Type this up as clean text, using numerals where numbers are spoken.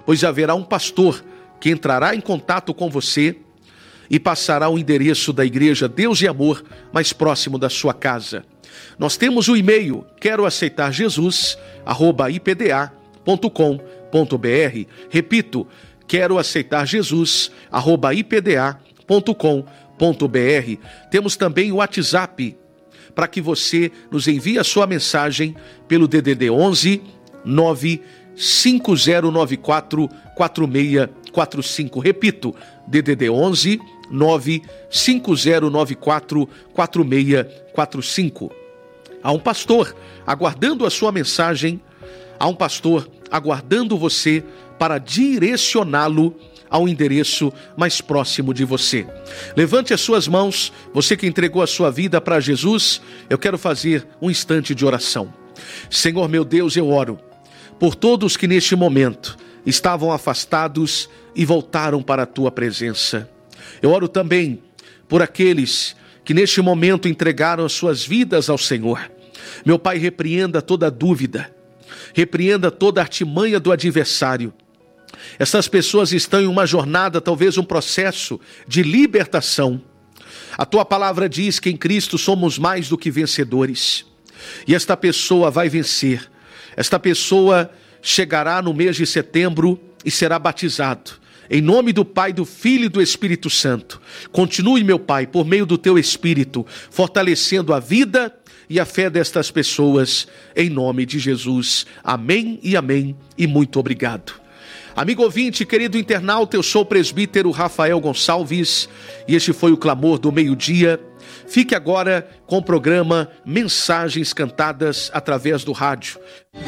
pois haverá um pastor que entrará em contato com você e passará o endereço da igreja Deus e Amor mais próximo da sua casa. Nós temos o e-mail queroaceitarjesus@ipda.com.br. Repito, queroaceitarjesus@ipda.com.br. Temos também o WhatsApp para que você nos envie a sua mensagem pelo DDD 11 95094 4645. Repito, DDD 11 95094 4645. Há um pastor aguardando a sua mensagem, há um pastor aguardando você para direcioná-lo ao endereço mais próximo de você. Levante as suas mãos, você que entregou a sua vida para Jesus. Eu quero fazer um instante de oração. Senhor meu Deus, eu oro por todos que neste momento estavam afastados e voltaram para a tua presença. Eu oro também por aqueles que neste momento entregaram as suas vidas ao Senhor. Meu Pai, repreenda toda dúvida, repreenda toda artimanha do adversário. Essas pessoas estão em uma jornada, talvez um processo de libertação. A tua palavra diz que em Cristo somos mais do que vencedores. E esta pessoa vai vencer. Esta pessoa chegará no mês de setembro e será batizado. Em nome do Pai, do Filho e do Espírito Santo. Continue, meu Pai, por meio do teu Espírito, fortalecendo a vida e a fé destas pessoas, em nome de Jesus. Amém e amém, e muito obrigado. Amigo ouvinte, querido internauta, eu sou o presbítero Rafael Gonçalves, e este foi o Clamor do Meio-Dia. Fique agora com o programa Mensagens Cantadas através do rádio.